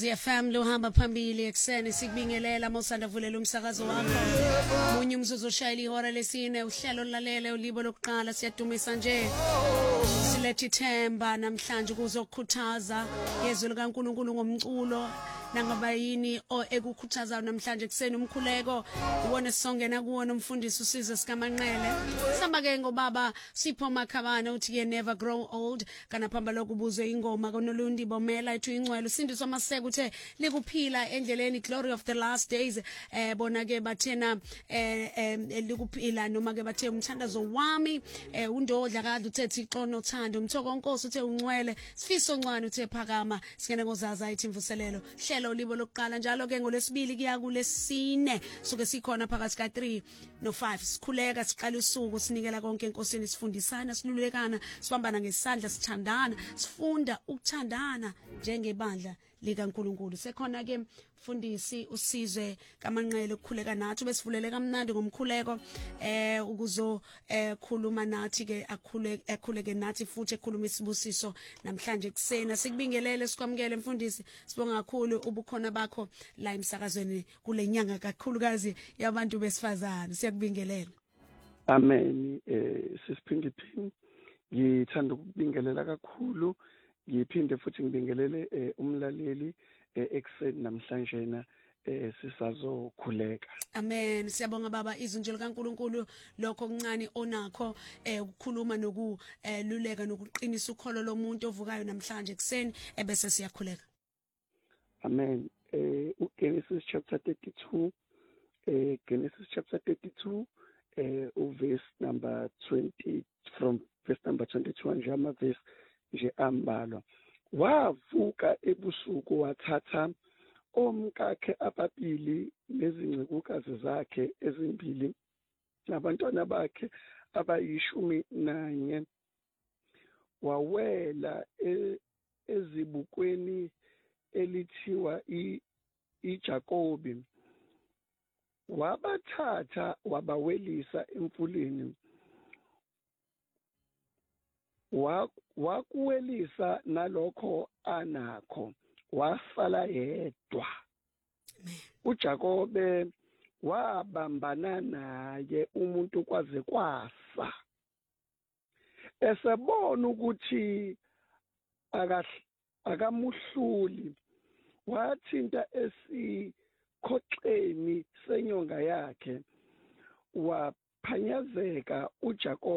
Ukhozi FM lohamba phambili ekseni sikubingelela mosanda vulela umsakazo wakho. Munye umzuzu oshayela ihora lesine uhlelo lalele ulibo lokuqala siyadumisa nje. Silethe ithemba namhlanje kuzokukhuthaza yezwi likaNkuluNkulu ngomculo nangaba yini ekukhuthazayo namhlanje kuseni umkhuleko ubone songena kuwona umfundisi usize sikamanqele sihamba ke ngobaba Sipho Makhabane uthi ke never grow old kana phamba lokubuzwe ingoma konolundi bomela ethu ingcwele usindiswa maseko uthe likuphila endleleni glory of the last days bona ke bathena likuphila noma ke bathe umthandazo wami undodla kade uthe Thixo nothando umthoko onkosi uthe ungcwele sifiso ncwane uthe phakama singene ngozaza ithi imvuselelo ulibo lokuqala njalo ke ngolesibili kuya kulesine soke sikhona phakathi ka 3 no 5 sikhuleka siqala usuku sinikela konke enkosini sifundisana silulekana sibambana ngesandla sithandana sifunda ukuthandana njengebandla likaNkuluNkulu sekhona ke mfundisi usizwe kamanqele ukukhuleka nathi besivulele kamnandi ngomkhuleko ukuzo khuluma nathi ke akhuleke nathi futhi ekhuluma isibusiso namhlanje kusena sikubingelele sikwamukele mfundisi sibonga kakhulu ubukhona bakho la emsakazweni kulenyanga kakhulukazi yabantu besifazana siyakubingelela. Amen. Sisiphindiphi ngithanda ukubingelela kakhulu ngiphinde futhi ngibingelele umlaleli ekseni namhlanje na sisazokhuleka. Amen. Siyabonga baba izwi likaNkuluNkulu lokho okuncane onakho ukukhuluma nokululeka nokuqinisa ukholo lomuntu ovukayo namhlanje kuseni ebese siyakhuleka. Amen. Genesis chapter 32 Genesis chapter 32 verse number 20 from verse number 21 njama verse nje ambalwa wavuka ebusuku wathatha omkakhe ababili nezincekukazi zakhe ezimbili nabantwana bakhe abayishumi wawela ezibukweni elithiwa iJakobi wabathatha wabawelisa emfuleni wakuwelisa nalokho anakho wasala yedwa. uJakobe wabambana naye umuntu kwaze kwasa esebona ukuthi akamuhluli wathinta esikhoxeni senyonga yakhe waphanyazeka uJakobe